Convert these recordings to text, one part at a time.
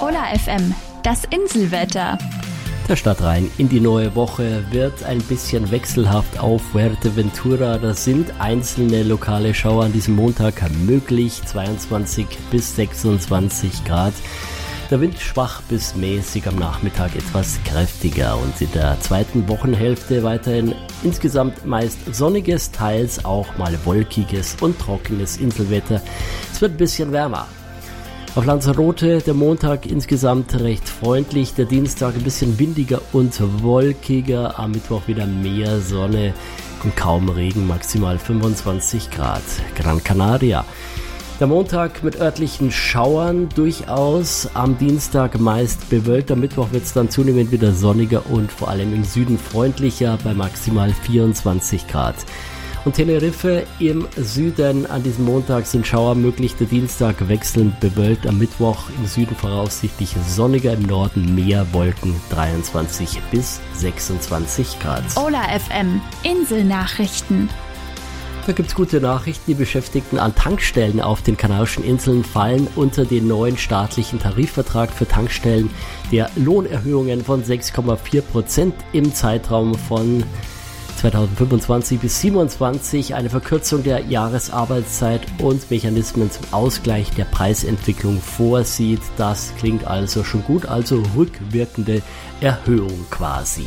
Ola FM, das Inselwetter. Der Stadtrhein in die neue Woche wird ein bisschen wechselhaft auf Fuerteventura. Da sind einzelne lokale Schauer an diesem Montag möglich, 22 bis 26 Grad. Der Wind schwach bis mäßig, am Nachmittag etwas kräftiger und in der zweiten Wochenhälfte weiterhin insgesamt meist sonniges, teils auch mal wolkiges und trockenes Inselwetter. Es wird ein bisschen wärmer. Auf Lanzarote der Montag insgesamt recht freundlich, der Dienstag ein bisschen windiger und wolkiger, am Mittwoch wieder mehr Sonne und kaum Regen, maximal 25 Grad. Gran Canaria. Der Montag mit örtlichen Schauern durchaus, am Dienstag meist bewölkt, am Mittwoch wird es dann zunehmend wieder sonniger und vor allem im Süden freundlicher bei maximal 24 Grad. Und Teneriffe im Süden an diesem Montag sind Schauer möglich, der Dienstag wechselnd bewölkt, am Mittwoch im Süden voraussichtlich sonniger, im Norden mehr Wolken, 23 bis 26 Grad. Ola FM, Inselnachrichten. Da gibt's gute Nachrichten. Die Beschäftigten an Tankstellen auf den Kanarischen Inseln fallen unter den neuen staatlichen Tarifvertrag für Tankstellen, der Lohnerhöhungen von 6,4% im Zeitraum von 2025 bis 2027, eine Verkürzung der Jahresarbeitszeit und Mechanismen zum Ausgleich der Preisentwicklung vorsieht. Das klingt also schon gut, also rückwirkende Erhöhung quasi.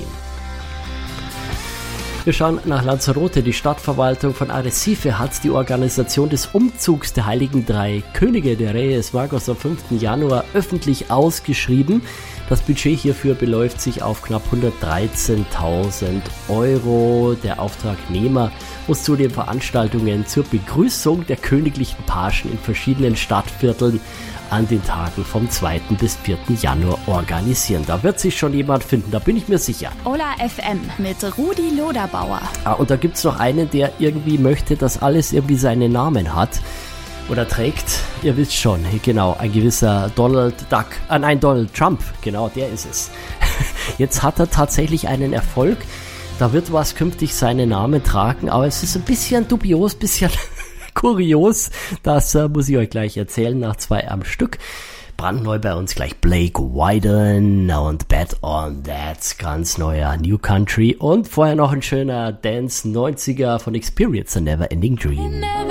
Wir schauen nach Lanzarote. Die Stadtverwaltung von Arrecife hat die Organisation des Umzugs der Heiligen Drei Könige der Reyes Magos am 5. Januar öffentlich ausgeschrieben. Das Budget hierfür beläuft sich auf knapp 113.000 Euro. Der Auftragnehmer muss zudem Veranstaltungen zur Begrüßung der königlichen Pagen in verschiedenen Stadtvierteln an den Tagen vom 2. bis 4. Januar organisieren. Da wird sich schon jemand finden, da bin ich mir sicher. Ola FM mit Rudi Loderbauer. Und da gibt es noch einen, der irgendwie möchte, dass alles irgendwie seinen Namen hat. Oder trägt, ihr wisst schon, genau, ein gewisser Donald Trump, genau, der ist es. Jetzt hat er tatsächlich einen Erfolg, da wird was künftig seinen Namen tragen, aber es ist ein bisschen dubios, bisschen kurios, das muss ich euch gleich erzählen, nach 2 am Stück. Brandneu bei uns gleich Blake Wyden und Bet on That, ganz neuer New Country und vorher noch ein schöner Dance 90er von Experience, A Never Ending Dream.